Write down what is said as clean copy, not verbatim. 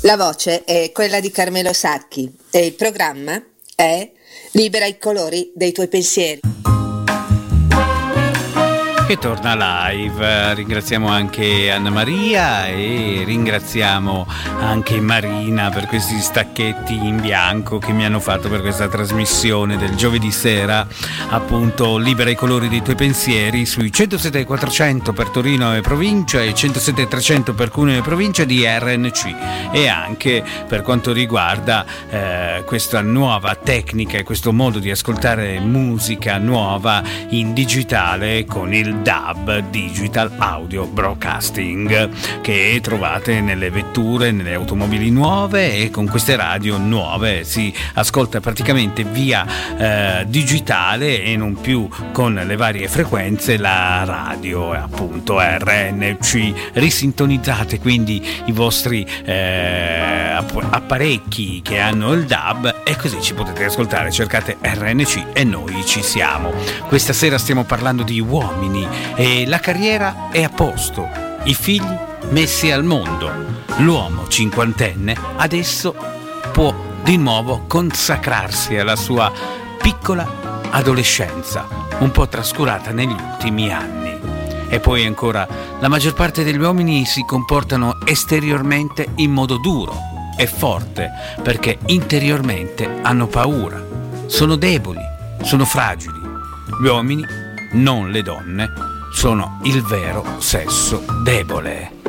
La voce è quella di Carmelo Sacchi e il programma è Libera i colori dei tuoi pensieri. Che torna live. Ringraziamo anche Anna Maria e ringraziamo anche Marina per questi stacchetti in bianco che mi hanno fatto per questa trasmissione del giovedì sera, appunto Libera i colori dei tuoi pensieri sui 107.400 per Torino e provincia e 107.300 per Cuneo e provincia di RNC, e anche per quanto riguarda questa nuova tecnica e questo modo di ascoltare musica nuova in digitale con il DAB, Digital Audio Broadcasting, che trovate nelle vetture, nelle automobili nuove, e con queste radio nuove si ascolta praticamente via digitale e non più con le varie frequenze la radio, appunto RNC. Risintonizzate quindi i vostri apparecchi che hanno il DAB e così ci potete ascoltare. Cercate RNC e noi ci siamo. Questa sera stiamo parlando di uomini e la carriera è a posto, i figli messi al mondo, l'uomo cinquantenne adesso può di nuovo consacrarsi alla sua piccola adolescenza, un po' trascurata negli ultimi anni. E poi ancora, la maggior parte degli uomini si comportano esteriormente in modo duro e forte perché interiormente hanno paura, sono deboli, sono fragili. Gli uomini, non le donne, sono il vero sesso debole.